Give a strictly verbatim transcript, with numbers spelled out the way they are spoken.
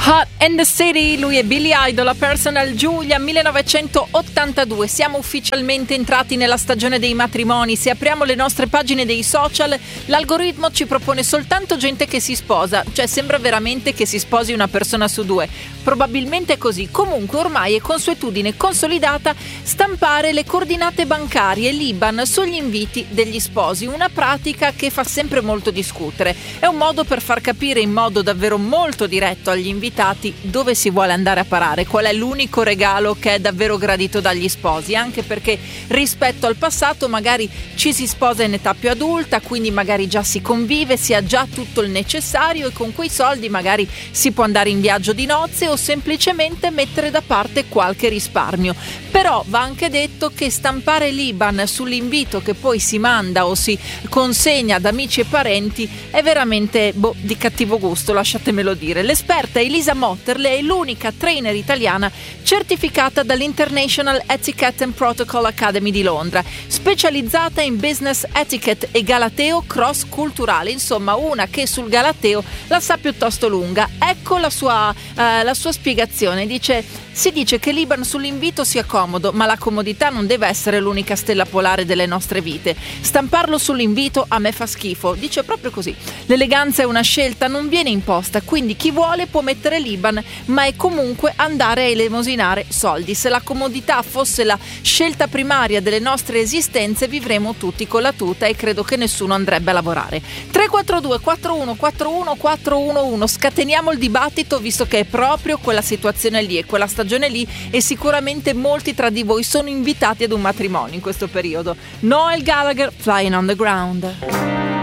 Hot in the City, lui è Billy Idol, la Personal Giulia, millenovecentottantadue. Siamo ufficialmente entrati nella stagione dei matrimoni. Se apriamo le nostre pagine dei social, l'algoritmo ci propone soltanto gente che si sposa, cioè sembra veramente che si sposi una persona su due. Probabilmente è così. Comunque ormai è consuetudine consolidata stampare le coordinate bancarie l'I B A N sugli inviti degli sposi, una pratica che fa sempre molto discutere. È un modo per far capire in modo davvero molto diretto agli invitati dove si vuole andare a parare, qual è l'unico regalo che è davvero gradito dagli sposi, anche perché rispetto al passato magari ci si sposa in età più adulta, quindi magari già si convive, si ha già tutto il necessario e con quei soldi magari si può andare in viaggio di nozze o semplicemente mettere da parte qualche risparmio. Però va anche detto che stampare l'I B A N sull'invito che poi si manda o si consegna ad amici e parenti è veramente boh, di cattivo gusto, lasciatemelo dire. L'esperta Elisa Motterle è l'unica trainer italiana certificata dall'International Etiquette and Protocol Academy di Londra, specializzata in business etiquette e galateo cross culturale, insomma una che sul galateo la sa piuttosto lunga. Ecco la sua, eh, la sua spiegazione. Dice: si dice che l'I B A N sull'invito sia comodo, ma la comodità non deve essere l'unica stella polare delle nostre vite. Stamparlo sull'invito a me fa schifo. Dice proprio così. L'eleganza è una scelta, non viene imposta, quindi chi vuole può mettere l'I B A N, ma è comunque andare a elemosinare soldi. Se la comodità fosse la scelta primaria delle nostre esistenze, vivremo tutti con la tuta e credo che nessuno andrebbe a lavorare. tre quattro due quattro uno quattro uno quattro uno uno, scateniamo il dibattito, visto che è proprio quella situazione lì e quella stagione lì e sicuramente molti tra di voi sono invitati ad un matrimonio in questo periodo. Noel Gallagher, Flying on the Ground.